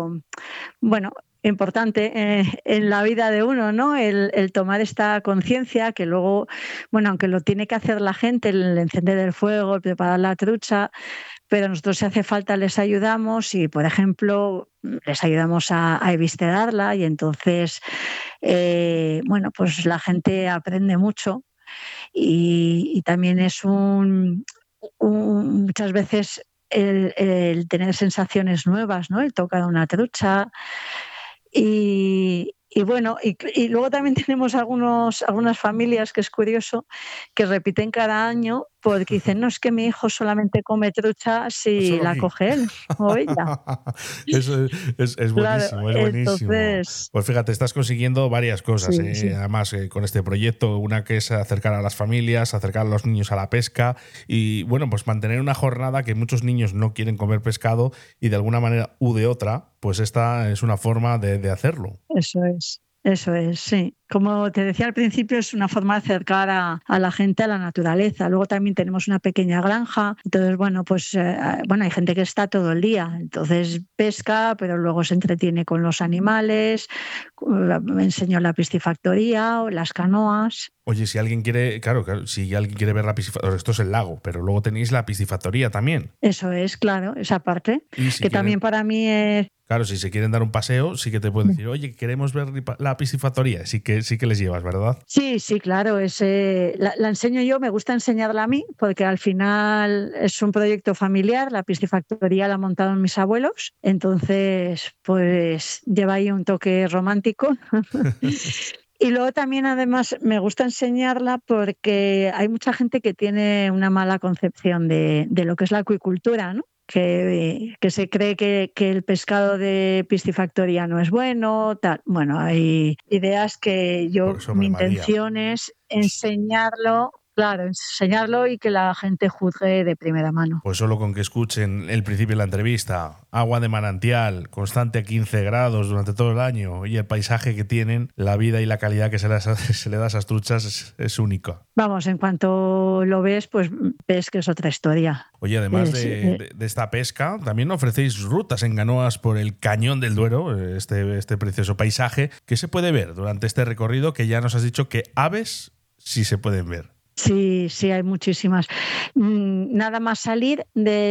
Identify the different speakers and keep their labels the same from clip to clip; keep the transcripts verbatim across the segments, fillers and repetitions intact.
Speaker 1: poco, bueno, importante eh, en la vida de uno, ¿no? El, el tomar esta conciencia que luego, bueno, aunque lo tiene que hacer la gente, el encender el fuego, el preparar la trucha, pero nosotros si hace falta les ayudamos y, por ejemplo, les ayudamos a, a eviscerarla y entonces, eh, bueno, pues la gente aprende mucho y, y también es un, un- muchas veces el, el tener sensaciones nuevas, ¿no? El tocar una trucha y, y bueno, y, y luego también tenemos algunos, algunas familias que es curioso que repiten cada año porque dicen, no, es que mi hijo solamente come trucha si
Speaker 2: Solo
Speaker 1: la
Speaker 2: aquí.
Speaker 1: coge él o ella.
Speaker 2: Eso es, es- es
Speaker 1: Claro,
Speaker 2: buenísimo, es buenísimo.
Speaker 1: entonces,
Speaker 2: Pues fíjate, estás consiguiendo varias cosas,
Speaker 1: sí,
Speaker 2: ¿eh?
Speaker 1: sí.
Speaker 2: Además, eh, con este proyecto, una que es acercar a las familias, acercar a los niños a la pesca y, bueno, pues mantener una jornada que muchos niños no quieren comer pescado y de alguna manera u de otra, pues esta es una forma de, de hacerlo.
Speaker 1: Eso es, eso es, sí. Como te decía al principio, es una forma de acercar a, a la gente a la naturaleza. Luego también tenemos una pequeña granja. Entonces, bueno, pues eh, bueno, hay gente que está todo el día. Entonces pesca, pero luego se entretiene con los animales. eh, Me enseñó la piscifactoría o las canoas.
Speaker 2: Oye, si alguien quiere, claro, claro, si alguien quiere ver la piscifactoría, esto es el lago, pero luego tenéis la piscifactoría también.
Speaker 1: Eso es, claro, esa parte,
Speaker 2: Y si
Speaker 1: que
Speaker 2: quieren,
Speaker 1: también para mí es...
Speaker 2: claro, si se quieren dar un paseo, sí que te pueden decir, oye, queremos ver la piscifactoría. Sí que, sí que les llevas, ¿verdad?
Speaker 1: Sí, sí, claro, es, eh, la, la enseño yo, me gusta enseñarla a mí, porque al final es un proyecto familiar, la piscifactoría la montaron mis abuelos, entonces pues lleva ahí un toque romántico. Y luego también además me gusta enseñarla porque hay mucha gente que tiene una mala concepción de, de lo que es la acuicultura, ¿no? Que, que se cree que, que el pescado de piscifactoría no es bueno, tal. Bueno, hay ideas que yo,
Speaker 2: Pues
Speaker 1: mi
Speaker 2: hombre, María,
Speaker 1: intención es enseñarlo, claro, enseñarlo y que la gente juzgue de primera mano.
Speaker 2: pues solo con que escuchen el principio de la entrevista, agua de manantial, constante a quince grados durante todo el año y el paisaje que tienen, la vida y la calidad que se, les, se le da a esas truchas es, es única.
Speaker 1: Vamos, en cuanto lo ves, pues ves que es otra historia.
Speaker 2: Oye, además
Speaker 1: Es,
Speaker 2: de,
Speaker 1: eh,
Speaker 2: de- de esta pesca, también ofrecéis rutas en canoas por el Cañón del Duero, este, este precioso paisaje, que se puede ver durante este recorrido que ya nos has dicho que aves sí se pueden ver.
Speaker 1: Sí, sí, hay muchísimas. Mm, Nada más salir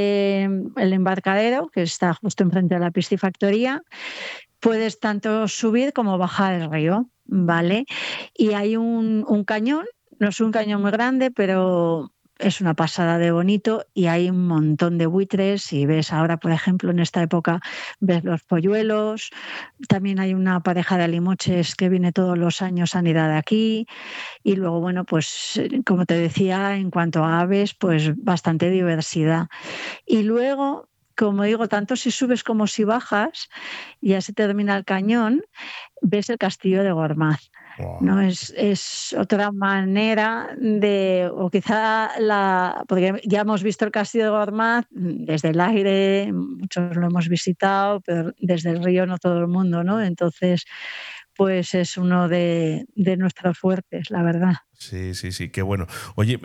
Speaker 1: del embarcadero, que está justo enfrente de la piscifactoría, puedes tanto subir como bajar el río, ¿vale? Y hay un, un cañón, no es un cañón muy grande, pero es una pasada de bonito y hay un montón de buitres y ves ahora, por ejemplo, en esta época, ves los polluelos, también hay una pareja de alimoches que viene todos los años a nidar aquí. Y luego, bueno, pues eh, como te decía, en cuanto a aves, pues bastante diversidad. Y luego, como digo, tanto si subes como si bajas, ya se termina el cañón, ves el castillo de Gormaz.
Speaker 2: Wow.
Speaker 1: ¿No? Es, es otra manera de, o quizá la, porque ya hemos visto el castillo de Gormaz desde el aire, muchos lo hemos visitado, pero desde el río no todo el mundo, ¿no? Entonces, pues es uno de, de nuestros fuertes, la verdad.
Speaker 2: Sí, sí, sí, qué bueno. Oye,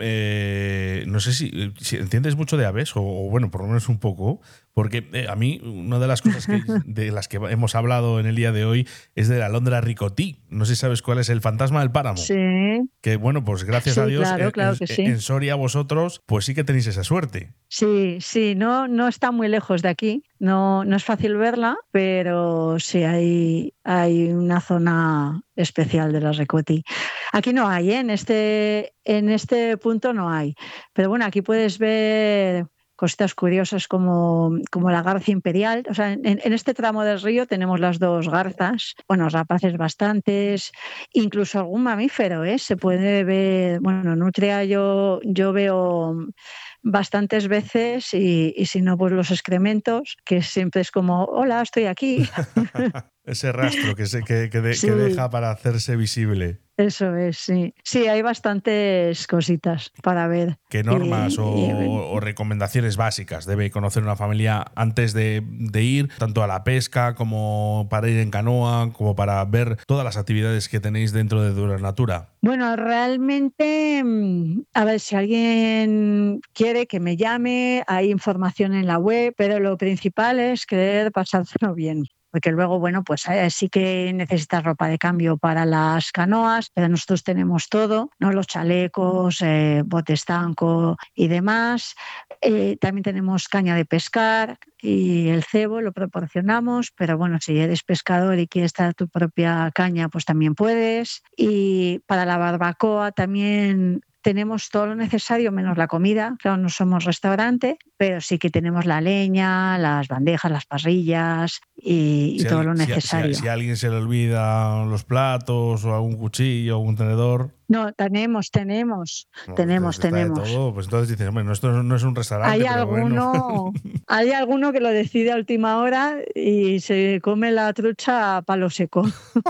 Speaker 2: eh, no sé si, si entiendes mucho de aves, o, o bueno, por lo menos un poco, porque eh, a mí una de las cosas que, de las que hemos hablado en el día de hoy es de la alondra ricotí. No sé si sabes cuál es el fantasma del páramo.
Speaker 1: Sí,
Speaker 2: Que bueno, pues gracias a
Speaker 1: sí,
Speaker 2: Dios,
Speaker 1: claro,
Speaker 2: en, en-
Speaker 1: claro que sí.
Speaker 2: en Soria vosotros, pues sí que tenéis esa suerte.
Speaker 1: Sí, sí, no, no está muy lejos de aquí, no, no es fácil verla, pero sí hay, hay una zona especial de la Recoti. Aquí no hay, ¿eh? En este, en este punto no hay. Pero bueno, aquí puedes ver cositas curiosas como, como la garza imperial. O sea, en, en este tramo del río tenemos las dos garzas, bueno, rapaces bastantes, incluso algún mamífero, ¿eh? Se puede ver, bueno, nutria yo, yo veo bastantes veces y, y si no, pues los excrementos, que siempre es como, hola, estoy aquí.
Speaker 2: Ese rastro que, se, que, que, de- que
Speaker 1: Sí,
Speaker 2: deja para hacerse visible.
Speaker 1: eso es, sí. Sí, hay bastantes cositas para ver.
Speaker 2: ¿Qué normas o,
Speaker 1: Y, y,
Speaker 2: o recomendaciones básicas debe conocer una familia antes de, de ir, tanto a la pesca como para ir en canoa, como para ver todas las actividades que tenéis dentro de Dura Natura?
Speaker 1: bueno, realmente, mm, a ver, si alguien quiere que me llame, hay información en la web, pero lo principal es querer pasárselo bien. porque luego, bueno, pues eh, sí que necesitas ropa de cambio para las canoas, pero nosotros tenemos todo, ¿no? Los chalecos, eh, bote estanco y demás. Eh, también tenemos caña de pescar y el cebo lo proporcionamos, pero bueno, si eres pescador y quieres traer tu propia caña, pues también puedes. Y para la barbacoa también tenemos todo lo necesario menos la comida. Claro, no somos restaurante, pero sí que tenemos la leña, las bandejas, las parrillas y, y
Speaker 2: Si,
Speaker 1: todo
Speaker 2: al-
Speaker 1: lo
Speaker 2: si a, si a-
Speaker 1: necesario.
Speaker 2: si a alguien se le olvida los platos o algún cuchillo o un tenedor,
Speaker 1: No, tenemos, tenemos,
Speaker 2: bueno,
Speaker 1: tenemos,
Speaker 2: entonces está de
Speaker 1: tenemos.
Speaker 2: todo, pues entonces dices, hombre, no, esto no es un restaurante,
Speaker 1: Hay
Speaker 2: pero bueno.
Speaker 1: alguno, hay alguno que lo decide a última hora y se come la trucha a palo seco.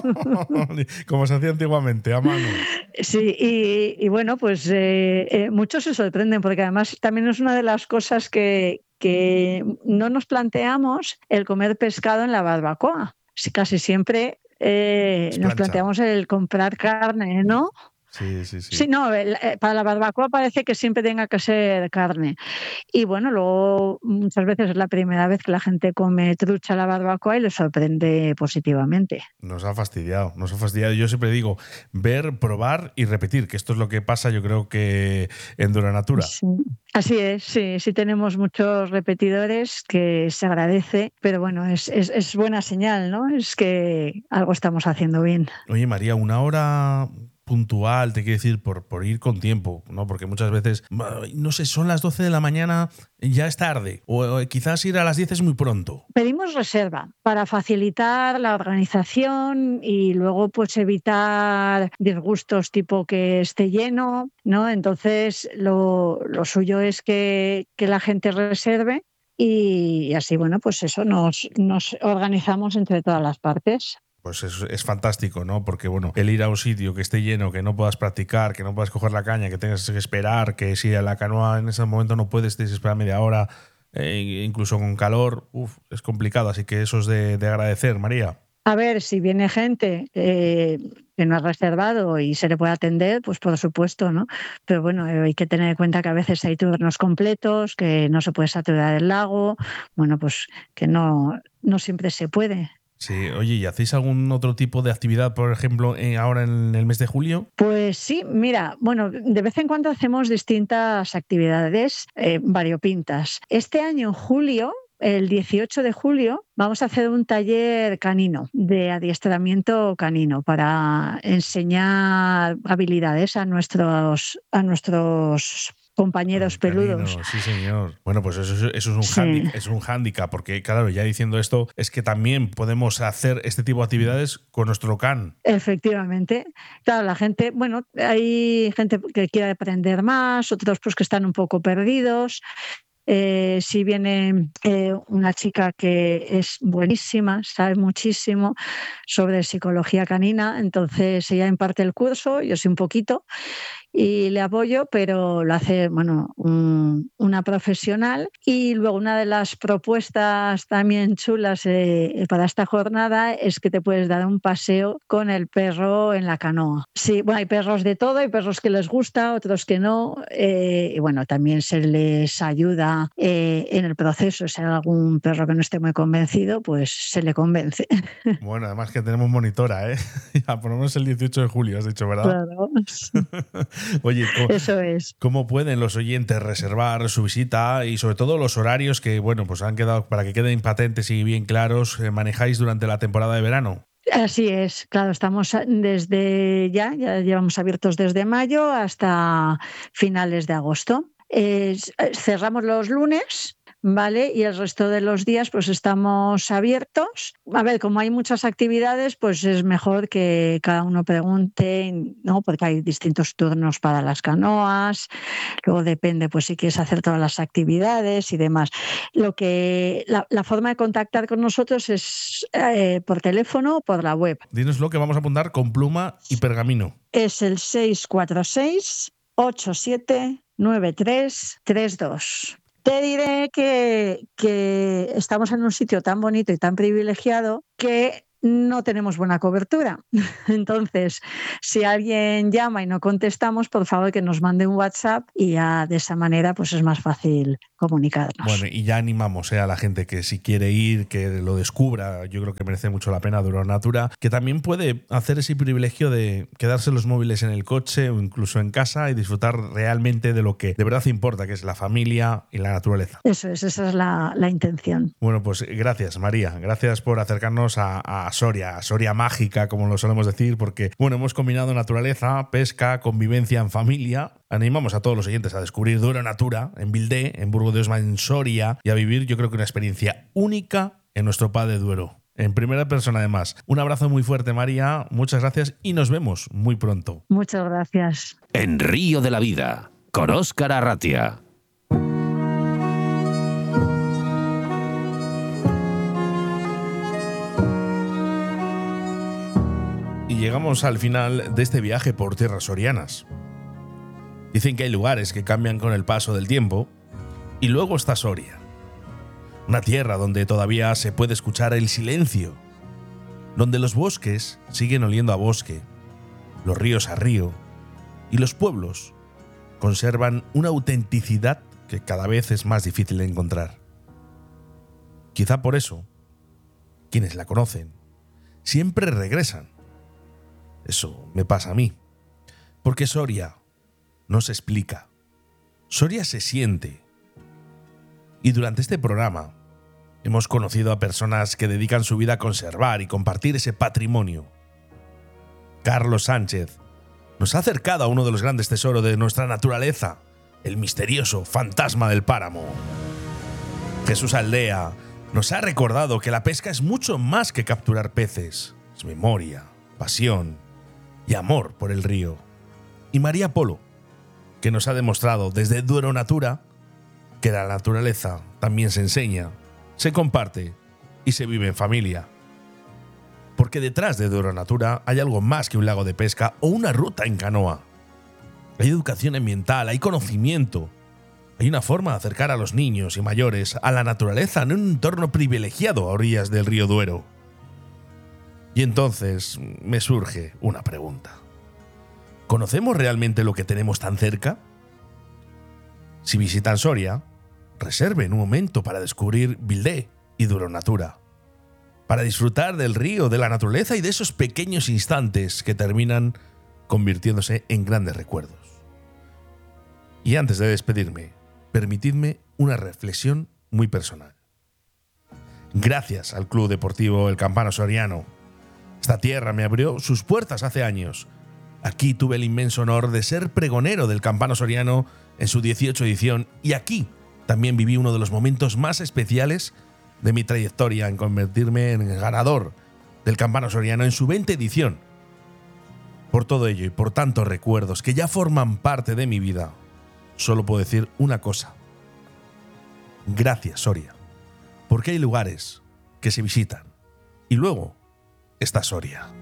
Speaker 2: Como se hacía antiguamente, a mano.
Speaker 1: Sí, y, y bueno, pues eh, eh, muchos se sorprenden porque además también es una de las cosas que, que no nos planteamos el comer pescado en la barbacoa. Sí, casi siempre eh,
Speaker 2: Es
Speaker 1: nos
Speaker 2: plancha.
Speaker 1: planteamos el comprar carne, ¿no?
Speaker 2: Sí, sí,
Speaker 1: Sí,
Speaker 2: sí.
Speaker 1: no, el- eh, para la barbacoa parece que siempre tenga que ser carne. Y bueno, luego muchas veces es la primera vez que la gente come trucha a la barbacoa y le sorprende positivamente.
Speaker 2: Nos ha fastidiado, nos ha fastidiado. Yo siempre digo, ver, probar y repetir, que esto es lo que pasa, yo creo que en Duranatura.
Speaker 1: Sí. Así es, sí, sí tenemos muchos repetidores que se agradece, pero bueno, es, es, es buena señal, ¿no? Es que algo estamos haciendo bien.
Speaker 2: Oye, María, una hora puntual, te quiero decir, por, por ir con tiempo, ¿no? Porque muchas veces, no sé, son las doce de la mañana, ya es tarde, o, o quizás ir a las diez es muy pronto.
Speaker 1: Pedimos reserva para facilitar la organización y luego pues evitar disgustos tipo que esté lleno, ¿no? Entonces lo, lo suyo es que, que la gente reserve y así, bueno, pues eso, nos, nos organizamos entre todas las partes.
Speaker 2: Pues es, es fantástico, ¿no? Porque, bueno, el ir a un sitio que esté lleno, que no puedas practicar, que no puedas coger la caña, que tengas que esperar, que si a la canoa en ese momento no puedes, tienes que esperar media hora, eh, incluso con calor, uf, es complicado. Así que eso es de, de agradecer, María.
Speaker 1: A ver, si viene gente eh, que no ha reservado y se le puede atender, pues por supuesto, ¿no? Pero bueno, eh, hay que tener en cuenta que a veces hay turnos completos, que no se puede saturar el lago, bueno, pues que no, no siempre se puede.
Speaker 2: Sí, oye, ¿y hacéis algún otro tipo de actividad, por ejemplo, en- ahora en el mes de julio?
Speaker 1: Pues sí, mira, bueno, de vez en cuando hacemos distintas actividades eh, variopintas. Este año, en julio, el dieciocho de julio, vamos a hacer un taller canino, de adiestramiento canino, para enseñar habilidades a nuestros, a nuestros compañeros
Speaker 2: Mm,
Speaker 1: peludos.
Speaker 2: Canino, sí, señor. Bueno, pues eso, es- eso es un
Speaker 1: Sí.
Speaker 2: hándicap, es un hándicap, porque claro, ya diciendo esto, es que también podemos hacer este tipo de actividades con nuestro can.
Speaker 1: Efectivamente. Claro, la gente, bueno, hay gente que quiere aprender más, otros pues que están un poco perdidos. Eh, si viene eh, una chica que es buenísima, sabe muchísimo sobre psicología canina, entonces ella imparte el curso, yo sé un poquito y le apoyo, pero lo hace, bueno, un- una profesional. Y luego una de las propuestas también chulas eh, para esta jornada es que te puedes dar un paseo con el perro en la canoa. Sí, bueno, hay perros de todo, hay perros que les gusta, otros que no, eh, y bueno, también se les ayuda eh, en el proceso. Si hay algún perro que no esté muy convencido, pues se le convence.
Speaker 2: Bueno, además que tenemos monitora, ¿eh? Ya, por lo menos el dieciocho de julio, has dicho, ¿verdad?
Speaker 1: Claro,
Speaker 2: Oye, ¿cómo,
Speaker 1: eso es.
Speaker 2: cómo pueden los oyentes reservar su visita y sobre todo los horarios que, bueno, pues han quedado, para que queden patentes y bien claros, eh, manejáis durante la temporada de verano?
Speaker 1: Así es, claro, estamos desde ya, ya llevamos abiertos desde mayo hasta finales de agosto. Eh, cerramos los lunes, ¿vale? Y el resto de los días pues estamos abiertos. A ver, como hay muchas actividades, pues es mejor que cada uno pregunte, ¿no? Porque hay distintos turnos para las canoas, luego depende pues si quieres hacer todas las actividades y demás. Lo que la, la forma de contactar con nosotros es eh, por teléfono o por la web.
Speaker 2: Dínoslo que vamos a apuntar con pluma y pergamino.
Speaker 1: Es el seis cuatro seis, ocho siete nueve tres tres dos. Te diré que, que estamos en un sitio tan bonito y tan privilegiado que no tenemos buena cobertura. Entonces, si alguien llama y no contestamos, por favor que nos mande un WhatsApp y ya de esa manera pues es más fácil comunicarnos.
Speaker 2: Bueno, y ya animamos eh, a la gente que si quiere ir, que lo descubra. Yo creo que merece mucho la pena Duro Natura, que también puede hacer ese privilegio de quedarse los móviles en el coche o incluso en casa y disfrutar realmente de lo que de verdad importa, que es la familia y la naturaleza.
Speaker 1: Eso es, esa es la, la intención.
Speaker 2: Bueno, pues gracias, María. Gracias por acercarnos a, a Soria, a Soria mágica, como lo solemos decir, porque bueno, hemos combinado naturaleza, pesca, convivencia en familia. Animamos a todos los oyentes a descubrir Duro Natura en Vildé, en Burgo de Osma, en Soria, y a vivir, yo creo que una experiencia única en nuestro P A de Duero. En primera persona, además. Un abrazo muy fuerte, María. Muchas gracias y nos vemos muy pronto.
Speaker 1: Muchas gracias.
Speaker 3: En Río de la Vida, con Óscar Arratia.
Speaker 2: Y llegamos al final de este viaje por tierras sorianas. Dicen que hay lugares que cambian con el paso del tiempo, y luego está Soria. Una tierra donde todavía se puede escuchar el silencio, donde los bosques siguen oliendo a bosque, los ríos a río, y los pueblos conservan una autenticidad que cada vez es más difícil de encontrar. Quizá por eso, quienes la conocen siempre regresan. Eso me pasa a mí, porque Soria no se explica, Soria se siente. Y durante este programa hemos conocido a personas que dedican su vida a conservar y compartir ese patrimonio. Carlos Sánchez nos ha acercado a uno de los grandes tesoros de nuestra naturaleza, el misterioso fantasma del páramo. Jesús Aldea nos ha recordado que la pesca es mucho más que capturar peces, es memoria, pasión y amor por el río. Y María Polo, que nos ha demostrado desde Duro Natura que la naturaleza también se enseña, se comparte y se vive en familia. Porque detrás de Duro Natura hay algo más que un lago de pesca o una ruta en canoa. Hay educación ambiental, hay conocimiento, hay una forma de acercar a los niños y mayores a la naturaleza en un entorno privilegiado a orillas del río Duero. Y entonces me surge una pregunta. ¿Conocemos realmente lo que tenemos tan cerca? Si visitan Soria, reserven un momento para descubrir Vildé y Duro Natura, para disfrutar del río, de la naturaleza y de esos pequeños instantes que terminan convirtiéndose en grandes recuerdos. Y antes de despedirme, permitidme una reflexión muy personal. Gracias al Club Deportivo El Campano Soriano, esta tierra me abrió sus puertas hace años. Aquí tuve el inmenso honor de ser pregonero del Campano Soriano en su dieciocho edición, y aquí también viví uno de los momentos más especiales de mi trayectoria en convertirme en el ganador del Campano Soriano en su veinte edición. Por todo ello y por tantos recuerdos que ya forman parte de mi vida, solo puedo decir una cosa. Gracias, Soria, porque hay lugares que se visitan y luego está Soria.